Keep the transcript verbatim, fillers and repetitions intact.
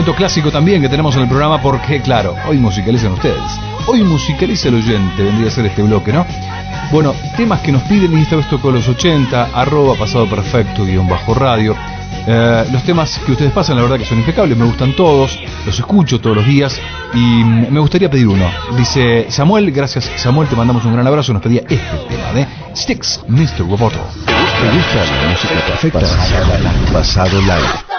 momento clásico también que tenemos en el programa porque, claro, hoy musicalicen ustedes. Hoy musicaliza el oyente, vendría a ser este bloque, ¿no? Bueno, temas que nos piden, y esto con los ochenta, arroba pasado perfecto, guión bajo radio. Eh, los temas que ustedes pasan, la verdad que son impecables, me gustan todos, los escucho todos los días y me gustaría pedir uno. Dice Samuel, gracias Samuel, te mandamos un gran abrazo, nos pedía este tema de Styx, mister Roboto. ¿Te gusta la música perfecta? Pasado live.